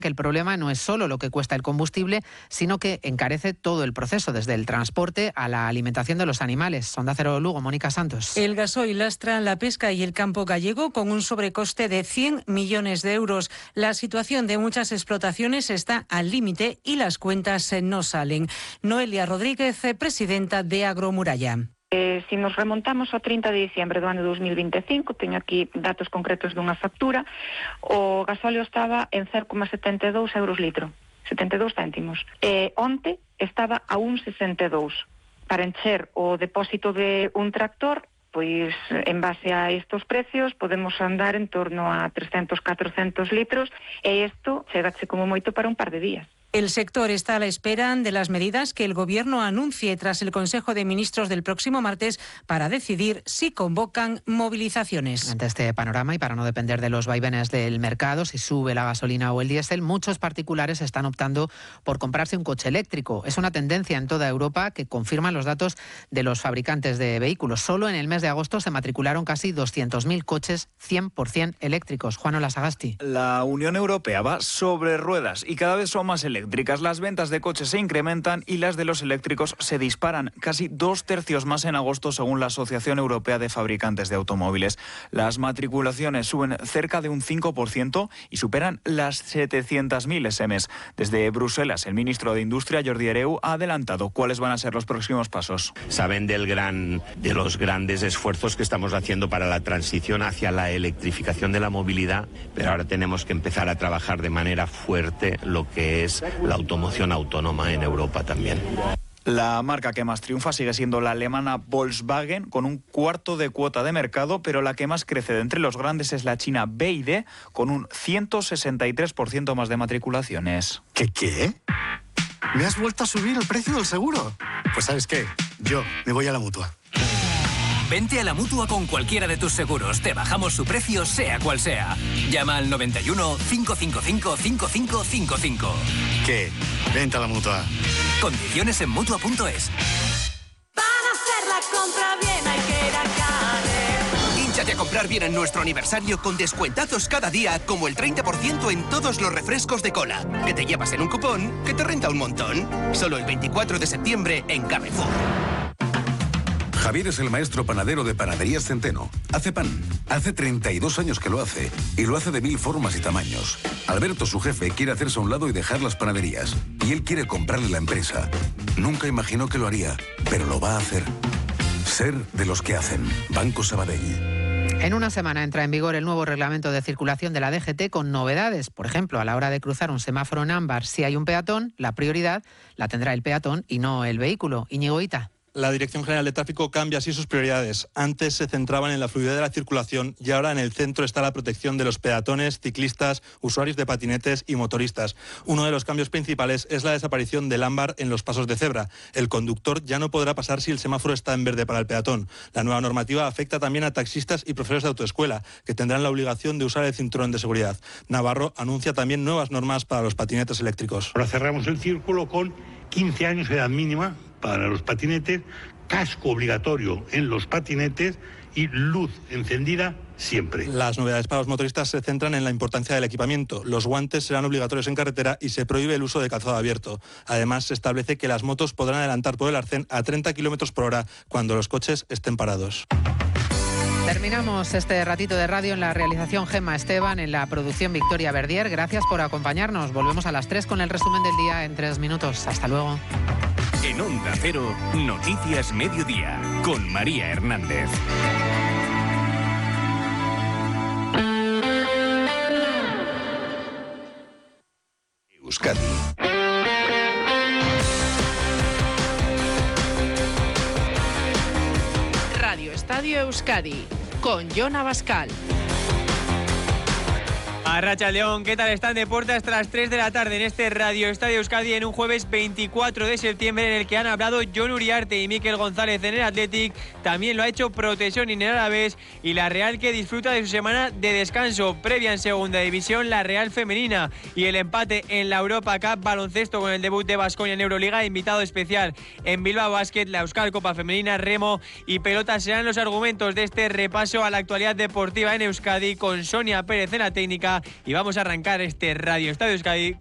que el problema no es solo lo que cuesta el combustible, sino que encarece todo el proceso, desde el transporte a la alimentación de los animales. Onda Cero Lugo, Mónica Santos. El gasoil lastra la pesca y el campo gallego con un sobrecoste de 100 millones de euros. La situación de muchas explotaciones está al límite y las cuentas no salen. Noelia Rodríguez, presidenta de Agromuralla. Si nos remontamos ao 30 de diciembre do ano 2025, teño aquí datos concretos dunha factura, o gasóleo estaba en 0,72 euros litro, 72 céntimos. Onte estaba a 1,62. Para encher o depósito de un tractor, pois en base a estos precios podemos andar en torno a 300, 400 litros e isto chegache como moito para un par de días. El sector está a la espera de las medidas que el Gobierno anuncie tras el Consejo de Ministros del próximo martes para decidir si convocan movilizaciones. Ante este panorama y para no depender de los vaivenes del mercado, si sube la gasolina o el diésel, muchos particulares están optando por comprarse un coche eléctrico. Es una tendencia en toda Europa que confirman los datos de los fabricantes de vehículos. Solo en el mes de agosto se matricularon casi 200.000 coches 100% eléctricos. Juan Olasagasti. La Unión Europea va sobre ruedas y cada vez son más eléctricas. Las ventas de coches se incrementan y las de los eléctricos se disparan, casi 2/3 más en agosto según la Asociación Europea de Fabricantes de Automóviles. Las matriculaciones suben cerca de un 5% y superan las 700.000 SMs. Desde Bruselas, el ministro de Industria, Jordi Hereu, ha adelantado cuáles van a ser los próximos pasos. Saben de los grandes esfuerzos que estamos haciendo para la transición hacia la electrificación de la movilidad, pero ahora tenemos que empezar a trabajar de manera fuerte lo que es la automoción autónoma en Europa también. La marca que más triunfa sigue siendo la alemana Volkswagen, con un cuarto de cuota de mercado, pero la que más crece de entre los grandes es la china BYD, con un 163% más de matriculaciones. ¿Qué? ¿Me has vuelto a subir el precio del seguro? Pues ¿sabes qué? Yo me voy a la Mutua. Vente a la Mutua con cualquiera de tus seguros. Te bajamos su precio, sea cual sea. Llama al 91 555 5555. ¿Qué? Vente a la Mutua. Condiciones en Mutua.es. Para hacer la compra bien hay que ir a Carrer. Hínchate a comprar bien en nuestro aniversario con descuentazos cada día, como el 30% en todos los refrescos de cola, que te llevas en un cupón que te renta un montón. Solo el 24 de septiembre en Carrefour. Javier es el maestro panadero de Panaderías Centeno. Hace pan. Hace 32 años que lo hace. Y lo hace de 1000 formas y tamaños. Alberto, su jefe, quiere hacerse a un lado y dejar las panaderías. Y él quiere comprarle la empresa. Nunca imaginó que lo haría, pero lo va a hacer. Ser de los que hacen. Banco Sabadell. En una semana entra en vigor el nuevo reglamento de circulación de la DGT con novedades. Por ejemplo, a la hora de cruzar un semáforo en ámbar, si hay un peatón, la prioridad la tendrá el peatón y no el vehículo. Íñigo Hita. La Dirección General de Tráfico cambia así sus prioridades. Antes se centraban en la fluidez de la circulación y ahora en el centro está la protección de los peatones, ciclistas, usuarios de patinetes y motoristas. Uno de los cambios principales es la desaparición del ámbar en los pasos de cebra. El conductor ya no podrá pasar si el semáforo está en verde para el peatón. La nueva normativa afecta también a taxistas y profesores de autoescuela, que tendrán la obligación de usar el cinturón de seguridad. Navarro anuncia también nuevas normas para los patinetes eléctricos. Ahora cerramos el círculo con 15 años de edad mínima para los patinetes, casco obligatorio en los patinetes y luz encendida siempre. Las novedades para los motoristas se centran en la importancia del equipamiento. Los guantes serán obligatorios en carretera y se prohíbe el uso de calzado abierto. Además, se establece que las motos podrán adelantar por el arcén a 30 km por hora cuando los coches estén parados. Terminamos este ratito de radio en la realización Gemma Esteban, en la producción Victoria Verdier. Gracias por acompañarnos. Volvemos a las 3 con el resumen del día en 3 minutos. Hasta luego. En Onda Cero, Noticias Mediodía, con María Hernández. Euskadi. Radio Estadio Euskadi, con Jon Abascal. Arratsaldeon, ¿qué tal están? Deportes hasta las 3 de la tarde en este Radio Estadio Euskadi en un jueves 24 de septiembre en el que han hablado Jon Uriarte y Mikel González en el Athletic. También lo ha hecho Protesón en el Alavés y la Real, que disfruta de su semana de descanso previa en Segunda División, la Real femenina, y el empate en la Europa Cup baloncesto con el debut de Baskonia en Euroliga. Invitado especial en Bilbao Basket, la Euskal Copa femenina, remo y pelota serán los argumentos de este repaso a la actualidad deportiva en Euskadi, con Sonia Pérez en la técnica y vamos a arrancar este Radio Estadio Euskadi